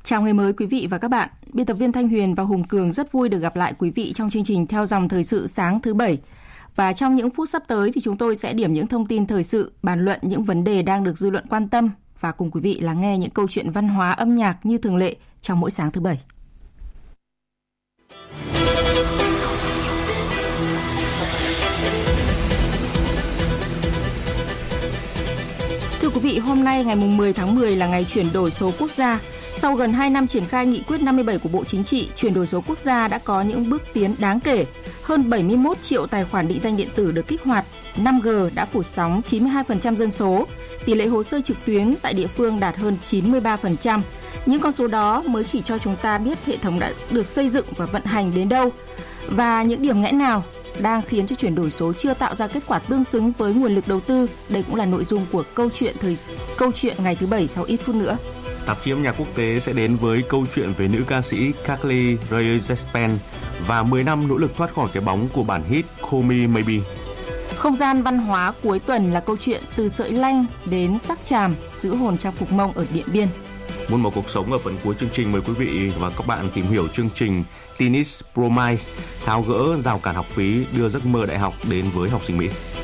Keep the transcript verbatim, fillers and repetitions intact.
Chào ngày mới quý vị và các bạn. Biên tập viên Thanh Huyền và Hùng Cường rất vui được gặp lại quý vị trong chương trình Theo dòng thời sự sáng thứ Bảy. Và trong những phút sắp tới thì chúng tôi sẽ điểm những thông tin thời sự, bàn luận những vấn đề đang được dư luận quan tâm và cùng quý vị lắng nghe những câu chuyện văn hóa âm nhạc như thường lệ trong mỗi sáng thứ Bảy. Thưa quý vị, hôm nay ngày mười tháng mười là ngày chuyển đổi số quốc gia. Sau gần hai năm triển khai nghị quyết năm mươi bảy của Bộ Chính trị, chuyển đổi số quốc gia đã có những bước tiến đáng kể. Hơn bảy mươi mốt triệu tài khoản định danh điện tử được kích hoạt, năm G đã phủ sóng chín mươi hai phần trăm dân số, tỷ lệ hồ sơ trực tuyến tại địa phương đạt hơn chín mươi ba phần trăm. Những con số đó mới chỉ cho chúng ta biết hệ thống đã được xây dựng và vận hành đến đâu và những điểm nghẽn nào đang khiến cho chuyển đổi số chưa tạo ra kết quả tương xứng với nguồn lực đầu tư. Đây cũng là nội dung của câu chuyện thời câu chuyện ngày thứ Bảy sau ít phút nữa. Tạp chí âm nhạc quốc tế sẽ đến với câu chuyện về nữ ca sĩ Carly Rae Jepsen và mười năm nỗ lực thoát khỏi cái bóng của bản hit Call Me Maybe. Không gian văn hóa cuối tuần là câu chuyện từ sợi lanh đến sắc tràm, giữ hồn trang phục Mông ở Điện Biên. Muôn màu cuộc sống ở phần cuối chương trình, mời quý vị và các bạn tìm hiểu chương trình Teenage Promise, tháo gỡ rào cản học phí, đưa giấc mơ đại học đến với học sinh Mỹ.